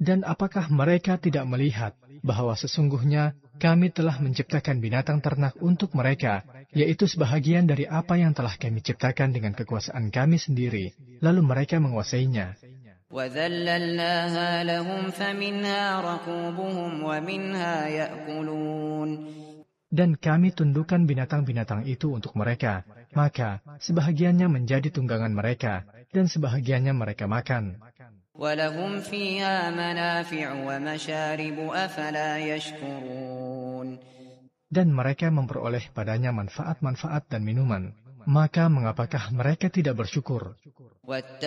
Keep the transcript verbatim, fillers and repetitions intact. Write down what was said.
Dan apakah mereka tidak melihat bahwa sesungguhnya kami telah menciptakan binatang ternak untuk mereka, yaitu sebahagian dari apa yang telah kami ciptakan dengan kekuasaan kami sendiri, lalu mereka menguasainya. وَذَلَّلْنَاهَا لَهُمْ فَمِنْهَا رَكُوبُهُمْ وَمِنْهَا يَأْكُلُونَ. Dan kami tundukkan binatang-binatang itu untuk mereka, maka sebahagiannya menjadi tunggangan mereka, dan sebahagiannya mereka makan. وَلَهُمْ فِيهَا مَنَافِعُ وَمَشَارِبُ أَفَلَا يَشْكُرُونَ. Dan mereka memperoleh padanya manfaat-manfaat dan minuman, maka mengapakah mereka tidak bersyukur?